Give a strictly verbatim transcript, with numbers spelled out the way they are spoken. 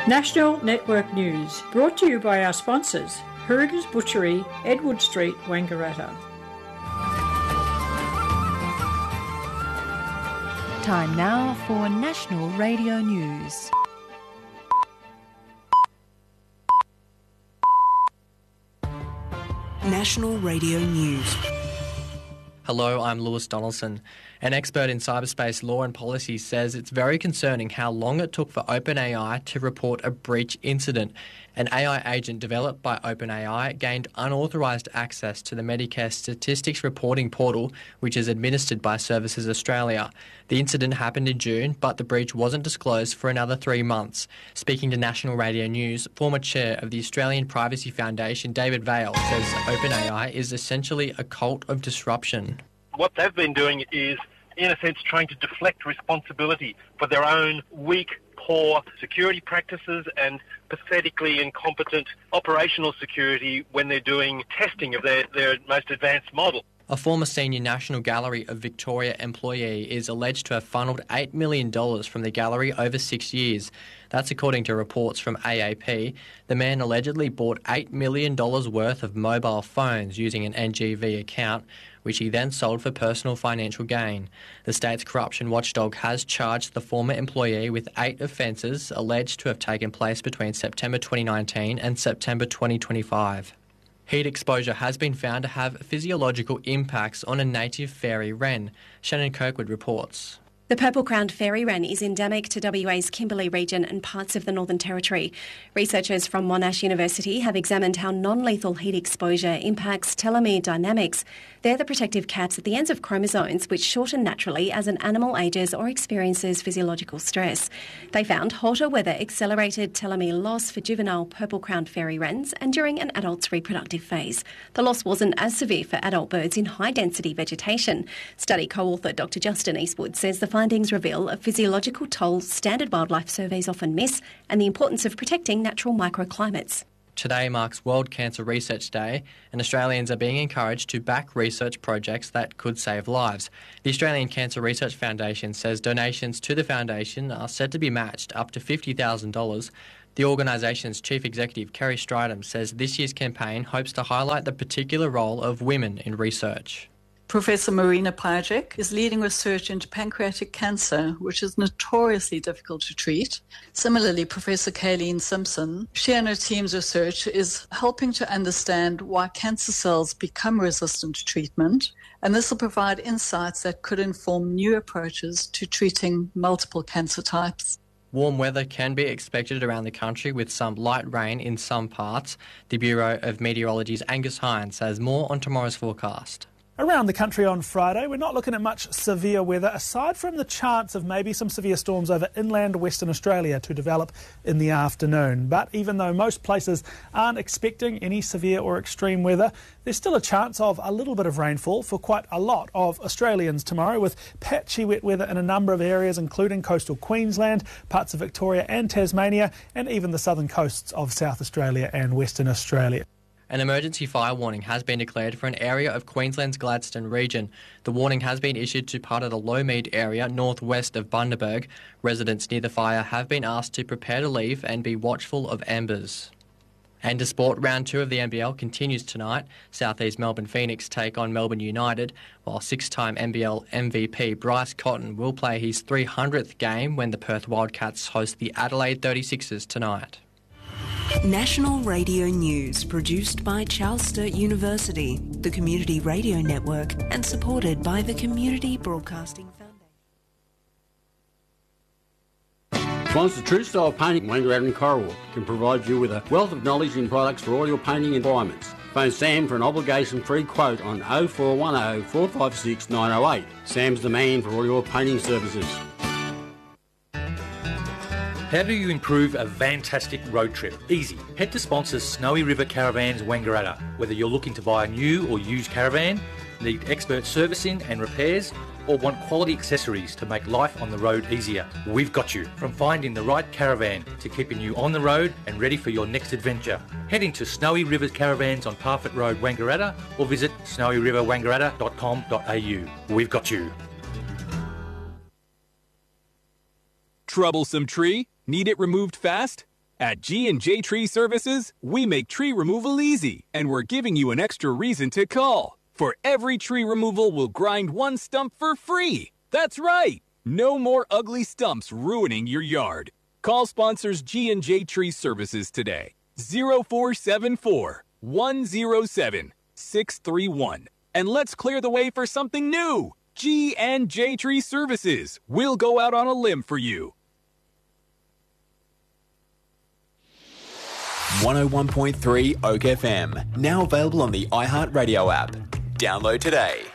National Network News, brought to you by our sponsors, Hurrigas Butchery, Edward Street, Wangaratta. Time now for National Radio News. National Radio News. Hello, I'm Lewis Donaldson. An expert in cyberspace law and policy says it's very concerning how long it took for OpenAI to report a breach incident. An A I agent developed by OpenAI gained unauthorised access to the Medicare Statistics Reporting Portal, which is administered by Services Australia. The incident happened in June, but the breach wasn't disclosed for another three months. Speaking to National Radio News, former chair of the Australian Privacy Foundation, David Vaile, says OpenAI is essentially a cult of disruption. What they've been doing is, in a sense, trying to deflect responsibility for their own weak, poor security practices and pathetically incompetent operational security when they're doing testing of their, their most advanced model. A former senior National Gallery of Victoria employee is alleged to have funneled eight million dollars from the gallery over six years. That's according to reports from A A P. The man allegedly bought eight million dollars worth of mobile phones using an N G V account, which he then sold for personal financial gain. The state's corruption watchdog has charged the former employee with eight offences alleged to have taken place between September twenty nineteen and September twenty twenty-five. Heat exposure has been found to have physiological impacts on a native fairy wren. Shannon Kirkwood reports. The purple-crowned fairy wren is endemic to W A's Kimberley region and parts of the Northern Territory. Researchers from Monash University have examined how non-lethal heat exposure impacts telomere dynamics. They're the protective caps at the ends of chromosomes which shorten naturally as an animal ages or experiences physiological stress. They found hotter weather accelerated telomere loss for juvenile purple-crowned fairy wrens and during an adult's reproductive phase. The loss wasn't as severe for adult birds in high-density vegetation. Study co-author Doctor Justin Eastwood says the findings reveal a physiological toll standard wildlife surveys often miss and the importance of protecting natural microclimates. Today marks World Cancer Research Day, and Australians are being encouraged to back research projects that could save lives. The Australian Cancer Research Foundation says donations to the foundation are set to be matched up to fifty thousand dollars. The organisation's chief executive, Kerry Stridham, says this year's campaign hopes to highlight the particular role of women in research. Professor Marina Pajek is leading research into pancreatic cancer, which is notoriously difficult to treat. Similarly, Professor Kayleen Simpson, she and her team's research is helping to understand why cancer cells become resistant to treatment, and this will provide insights that could inform new approaches to treating multiple cancer types. Warm weather can be expected around the country with some light rain in some parts. The Bureau of Meteorology's Angus Hines has more on tomorrow's forecast. Around the country on Friday, we're not looking at much severe weather, aside from the chance of maybe some severe storms over inland Western Australia to develop in the afternoon. But even though most places aren't expecting any severe or extreme weather, there's still a chance of a little bit of rainfall for quite a lot of Australians tomorrow, with patchy wet weather in a number of areas, including coastal Queensland, parts of Victoria and Tasmania, and even the southern coasts of South Australia and Western Australia. An emergency fire warning has been declared for an area of Queensland's Gladstone region. The warning has been issued to part of the Lowmead area northwest of Bundaberg. Residents near the fire have been asked to prepare to leave and be watchful of embers. And to sport, round two of the N B L continues tonight. South East Melbourne Phoenix take on Melbourne United, while six-time N B L M V P Bryce Cotton will play his three hundredth game when the Perth Wildcats host the Adelaide thirty-sixers tonight. National Radio News, produced by Charles Sturt University, the Community Radio Network, and supported by the Community Broadcasting Foundation. Sponsor True Style Painting, Wangaratta and Coralwall, can provide you with a wealth of knowledge and products for all your painting requirements. Phone Sam for an obligation-free quote on oh four one oh, four five six, nine oh eight. Sam's the man for all your painting services. How do you improve a fantastic road trip? Easy. Head to sponsors Snowy River Caravans Wangaratta. Whether you're looking to buy a new or used caravan, need expert servicing and repairs, or want quality accessories to make life on the road easier, we've got you. From finding the right caravan to keeping you on the road and ready for your next adventure. Head into Snowy River Caravans on Parfitt Road, Wangaratta, or visit snowy river wangaratta dot com dot a u. We've got you. Troublesome tree? Need it removed fast? At G and J Tree Services, we make tree removal easy, and we're giving you an extra reason to call. For every tree removal, we'll grind one stump for free. That's right! No more ugly stumps ruining your yard. Call sponsors G and J Tree Services today. zero four seven four, one zero seven, six three one. And let's clear the way for something new. G and J Tree Services. We'll go out on a limb for you. one oh one point three Oak F M. Now available on the iHeartRadio app. Download today.